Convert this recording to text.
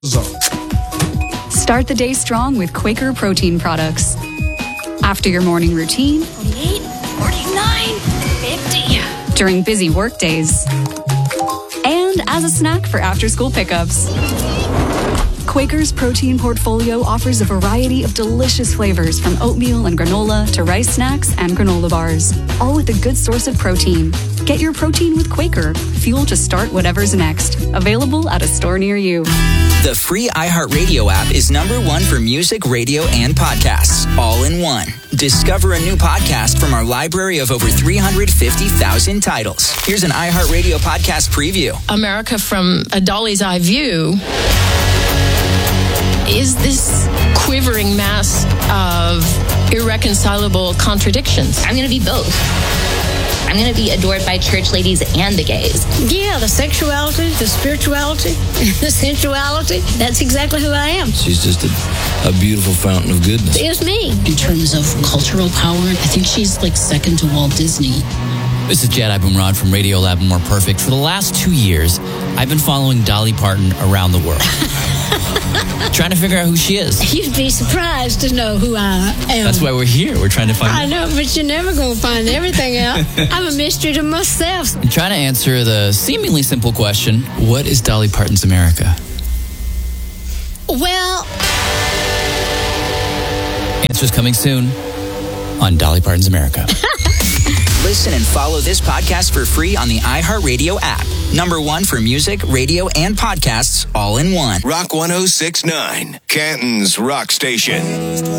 Start the day strong with Quaker protein products. After your morning routine, 48, 49, 50. During busy work days, and as a snack for after-school pickups. Quaker's protein portfolio offers a variety of delicious flavors from oatmeal and granola to rice snacks and granola bars, all with a good source of protein. Get your protein with Quaker, fuel to start whatever's next. Available at a store near you. The free iHeartRadio app is #1 for music, radio, and podcasts, all in one. Discover a new podcast from our library of over 350,000 titles. Here's an iHeartRadio podcast preview. America from a Dolly's Eye View is this quivering mass of irreconcilable contradictions. I'm going to be both. I'm going to be adored by church ladies and the gays. Yeah, the sexuality, the spirituality, the sensuality. That's exactly who I am. She's just a beautiful fountain of goodness. It's me. In terms of cultural power, I think she's like second to Walt Disney. This is Jed Abumrad from Radiolab and More Perfect. For the last 2 years, I've been following Dolly Parton around the world. Trying to figure out who she is. You'd be surprised to know who I am. That's why we're here. We're trying to find out. I know, but you're never going to find everything out. I'm a mystery to myself. I'm trying to answer the seemingly simple question, what is Dolly Parton's America? Well... Answers coming soon on Dolly Parton's America. Listen and follow this podcast for free on the iHeartRadio app. #1 for music, radio, and podcasts, all in one. Rock 106.9, Canton's Rock Station.